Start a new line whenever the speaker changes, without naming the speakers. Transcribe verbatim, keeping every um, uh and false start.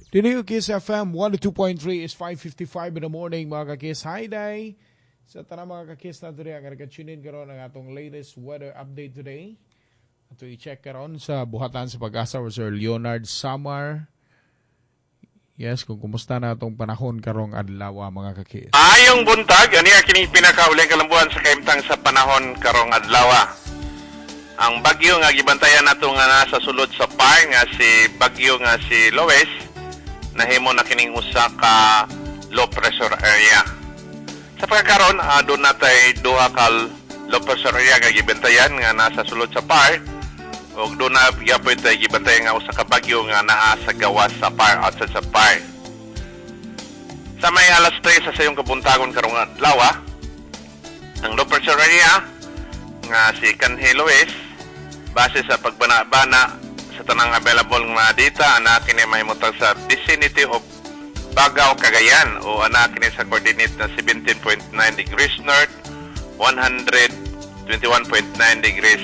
Dini Kiss F M one oh two point three is five fifty-five in the morning mga kakis. Hi day! Sa tanang mga kakis na ito rin ang nagkatunin karon ang atong latest weather update today. Ito i-check karon sa buhatan sa pag-asa o Sir Leonard Samar. Yes, kung kumusta na itong panahon karong adlaw mga kakis.
Ayong buntag, ani kini pinakauling kalambuan sa kaimtang sa panahon karong adlaw. Ang bagyo nga gibantayan nato nga nasa sulod sa par nga si bagyo nga si Lois, nahimo na kining usa ka low pressure area. Sa pagkakaroon, uh, doon natay duha ka low pressure area nga gibantayan nga nasa sulod sa par, ug doon na gyapon tay gibantayan nga usa ka bagyo nga naa sa gawas sa par outside sa par. Sa may alas tres sa sayong kabuntagon karong adlaw, ang low pressure area nga si Kanhe Lois, base sa pagbana-bana sa tanang available nga data, ana kini mahimutang sa vicinity of Bagao, Cagayan, o ana kini sa coordinate na seventeen point nine degrees north, one hundred twenty-one point nine degrees